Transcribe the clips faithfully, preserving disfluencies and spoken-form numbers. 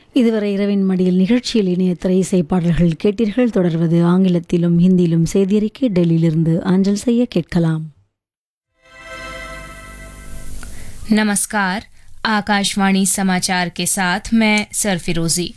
இதுவரை இரவின் மடியில் நிகழ்ச்சியில் இணைய திரையிசை பாடல்கள் கேட்டீர்கள். தொடர்வது ஆங்கிலத்திலும் ஹிந்தியிலும் செய்தியறிக்கை டெல்லியிலிருந்து அஞ்சல் செய்ய கேட்கலாம். नमस्कार, आकाशवाणी समाचार के साथ मैं सरफिरोजी।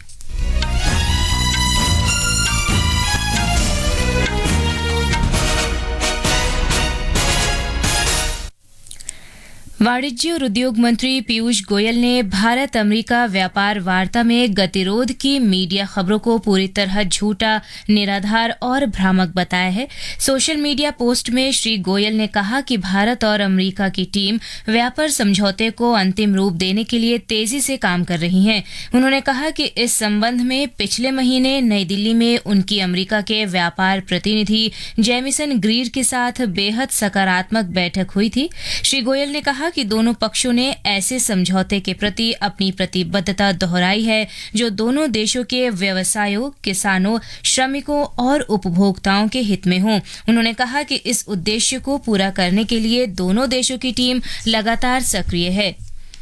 वाणिज्य और उद्योग मंत्री पीयूष गोयल ने भारत अमेरिका व्यापार वार्ता में गतिरोध की मीडिया खबरों को पूरी तरह झूठा, निराधार और भ्रामक बताया है। सोशल मीडिया पोस्ट में श्री गोयल ने कहा कि भारत और अमेरिका की टीम व्यापार समझौते को अंतिम रूप देने के लिए तेजी से काम कर रही है। उन्होंने कहा कि इस संबंध में पिछले महीने नई दिल्ली में उनकी अमेरिका के व्यापार प्रतिनिधि जेमिसन ग्रीर के साथ बेहद सकारात्मक बैठक हुई थी। श्री गोयल ने कहा कि दोनों पक्षों ने ऐसे समझौते के प्रति अपनी प्रतिबद्धता दोहराई है जो दोनों देशों के व्यवसायों, किसानों, श्रमिकों और उपभोक्ताओं के हित में हो। उन्होंने कहा कि इस उद्देश्य को पूरा करने के लिए दोनों देशों की टीम लगातार सक्रिय है।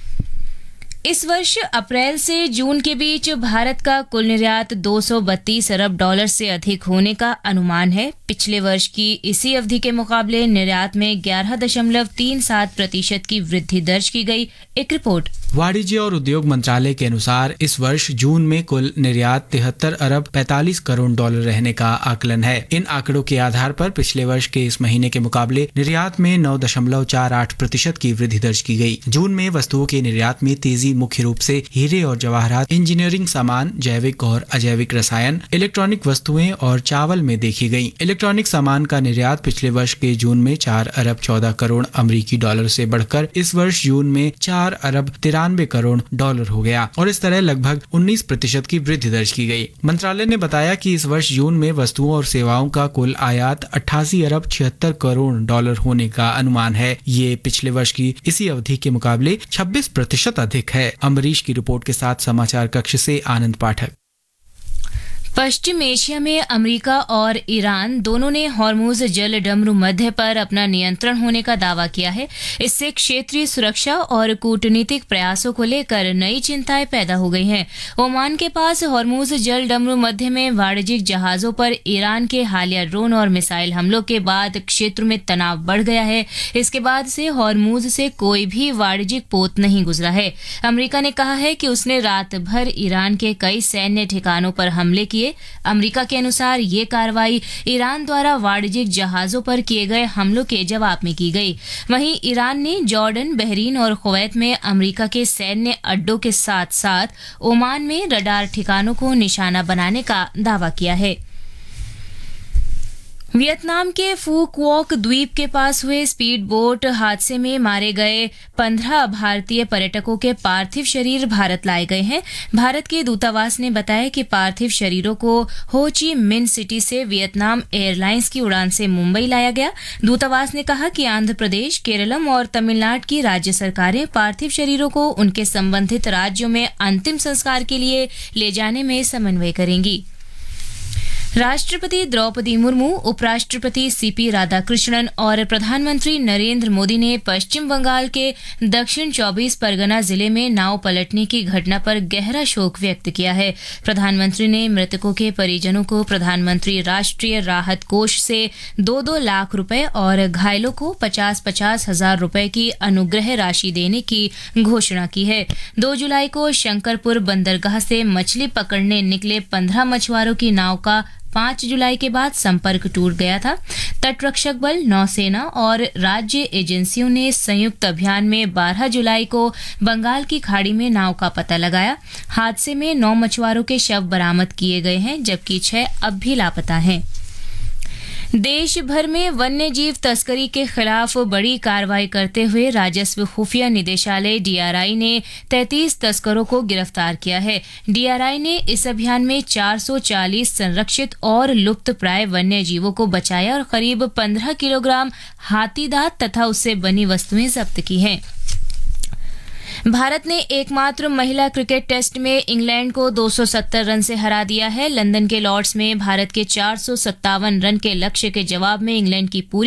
इस वर्ष अप्रैल से जून के बीच भारत का कुल निर्यात दो सौ बत्तीस अरब डॉलर से अधिक होने का अनुमान है। पिछले वर्ष की इसी अवधि के मुकाबले निर्यात में ग्यारह दशमलव तीन सात प्रतिशत की वृद्धि दर्ज की गई। एक रिपोर्ट। वाणिज्य और उद्योग मंत्रालय के अनुसार इस वर्ष जून में कुल निर्यात तिहत्तर अरब पैंतालीस करोड़ डॉलर रहने का आकलन है। इन आंकड़ों के आधार पर पिछले वर्ष के इस महीने के मुकाबले निर्यात में नौ दशमलव चार आठ प्रतिशत की वृद्धि दर्ज की गई। जून में वस्तुओं के निर्यात में तेजी मुख्य रूप से हीरे और जवाहरात, इंजीनियरिंग सामान, जैविक और अजैविक रसायन, इलेक्ट्रॉनिक वस्तुएं और चावल में देखी गई। इलेक्ट्रॉनिक सामान का निर्यात पिछले वर्ष के जून में चार अरब चौदह करोड़ अमरीकी डॉलर से बढ़कर इस वर्ष जून में चार अरब तिरानवे करोड़ डॉलर हो गया और इस तरह लगभग उन्नीस प्रतिशत की वृद्धि दर्ज की गई। मंत्रालय ने बताया कि इस वर्ष जून में वस्तुओं और सेवाओं का कुल आयात अट्ठासी अरब छिहत्तर करोड़ डॉलर होने का अनुमान है। ये पिछले वर्ष की इसी अवधि के मुकाबले छब्बीस प्रतिशत अधिक है। अमरीश की रिपोर्ट के साथ समाचार कक्ष से आनंद पाठक। पश्चिम एशिया में अमेरिका और ईरान दोनों ने हॉर्मुज जल डमरू मध्य पर अपना नियंत्रण होने का दावा किया है। इससे क्षेत्रीय सुरक्षा और कूटनीतिक प्रयासों को लेकर नई चिंताएं पैदा हो गई हैं। ओमान के पास हॉर्मुज जल डमरू मध्य में वाणिज्यिक जहाजों पर ईरान के हालिया ड्रोन और मिसाइल हमलों के बाद क्षेत्र में तनाव बढ़ गया है। इसके बाद से हॉर्मुज से कोई भी वाणिज्यिक पोत नहीं गुजरा है। अमेरिका ने कहा है कि उसने रात भर ईरान के कई सैन्य ठिकानों पर हमले किए। अमेरिका के अनुसार ये कार्रवाई ईरान द्वारा वाणिज्यिक जहाजों पर किए गए हमलों के जवाब में की गई। वहीं ईरान ने जॉर्डन, बहरीन और कुवैत में अमेरिका के सैन्य अड्डों के साथ साथ ओमान में रडार ठिकानों को निशाना बनाने का दावा किया है। वियतनाम के फू क्वॉक द्वीप के पास हुए स्पीड बोट हादसे में मारे गए पंद्रह भारतीय पर्यटकों के पार्थिव शरीर भारत लाए गए हैं। भारत के दूतावास ने बताया कि पार्थिव शरीरों को हो ची मिन सिटी से वियतनाम एयरलाइंस की उड़ान से मुंबई लाया गया। दूतावास ने कहा कि आंध्र प्रदेश, केरलम और तमिलनाडु की राज्य सरकारें पार्थिव शरीरों को उनके संबंधित राज्यों में अंतिम संस्कार के लिए ले जाने में समन्वय करेंगी। राष्ट्रपति द्रौपदी मुर्मू, उपराष्ट्रपति सीपी राधाकृष्णन और प्रधानमंत्री नरेंद्र मोदी ने पश्चिम बंगाल के दक्षिण चौबीस परगना जिले में नाव पलटने की घटना पर गहरा शोक व्यक्त किया है। प्रधानमंत्री ने मृतकों के परिजनों को प्रधानमंत्री राष्ट्रीय राहत कोष से दो दो लाख रुपए और घायलों को पचास पचास हजार रुपए की अनुग्रह राशि देने की घोषणा की है। दो जुलाई को शंकरपुर बंदरगाह से मछली पकड़ने निकले पंद्रह मछुआरों की नाव का पाँच जुलाई के बाद संपर्क टूट गया था। तटरक्षक बल, नौसेना और राज्य एजेंसियों ने संयुक्त अभियान में बारह जुलाई को बंगाल की खाड़ी में नाव का पता लगाया। हादसे में नौ मछुआरों के शव बरामद किए गए हैं, जबकि छह अब भी लापता हैं। देश भर में वन्य जीव तस्करी के खिलाफ बड़ी कार्रवाई करते हुए राजस्व खुफिया निदेशालय डीआरआई ने तैंतीस तस्करों को गिरफ्तार किया है। डीआरआई ने इस अभियान में चार सौ चालीस संरक्षित और लुप्त प्राय वन्य जीवों को बचाया और करीब पंद्रह किलोग्राम हाथी दांत तथा उससे बनी वस्तुएं जब्त की हैं। भारत ने एकमात्र महिला क्रिकेट टेस्ट में इंग्लैंड को दो सौ सत्तर रन से हरा दिया है। लंदन के लॉर्ड्स में भारत के चार सौ सत्तावन रन के लक्ष्य के जवाब में इंग्लैंड की पूरी